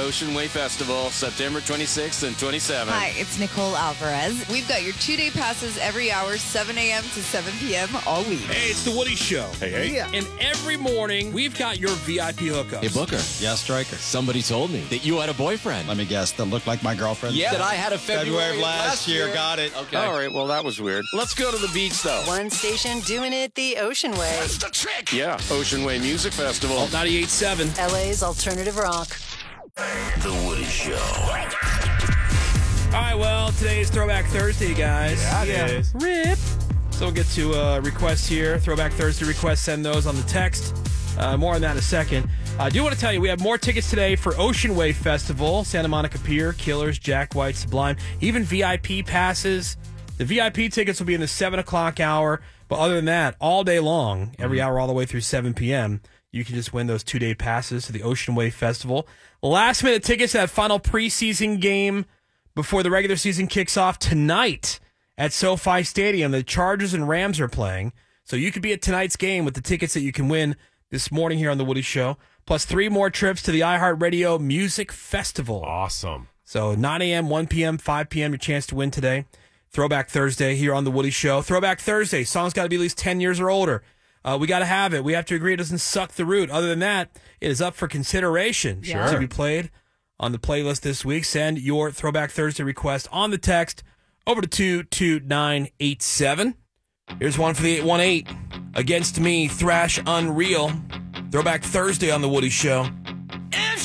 Ocean Way Festival, September 26th and 27th. Hi, it's Nicole Alvarez. We've got your 2-day passes every hour, 7 a.m. to 7 p.m. all week. Hey, it's the Woody Show. Hey. Yeah. And every morning, we've got your VIP hookups. Hey, Booker. Yeah, Striker. Somebody told me that you had a boyfriend. Let me guess. That looked like my girlfriend? Yeah. That I had a February of last year. Got it. Okay. All right, well, that was weird. Let's go to the beach, though. One station doing it the Ocean Way. That's the trick. Yeah, Ocean Way Music Festival. 98.7. LA's alternative rock. The Woody Show. All right, well, today is Throwback Thursday, guys. Yeah, it is. RIP. So we'll get to requests here. Throwback Thursday requests, send those on the text. More on that in a second. I do want to tell you, we have more tickets today for Ocean Way Festival, Santa Monica Pier, Killers, Jack White, Sublime, even VIP passes. The VIP tickets will be in the 7 o'clock hour. But other than that, all day long, every hour all the way through 7 p.m., you can just win those 2-day passes to the Ocean Way Festival. Last-minute tickets to that final preseason game before the regular season kicks off tonight at SoFi Stadium. The Chargers and Rams are playing. So you could be at tonight's game with the tickets that you can win this morning here on The Woody Show, plus 3 more trips to the iHeartRadio Music Festival. Awesome. So 9 a.m., 1 p.m., 5 p.m., your chance to win today. Throwback Thursday here on The Woody Show. Throwback Thursday, song's got to be at least 10 years or older. We got to have it. We have to agree it doesn't suck the root. Other than that, it is up for consideration. Sure. To be played on the playlist this week. Send your Throwback Thursday request on the text over to 22987. Here's one for the 818. Against Me, Thrash Unreal. Throwback Thursday on The Woody Show.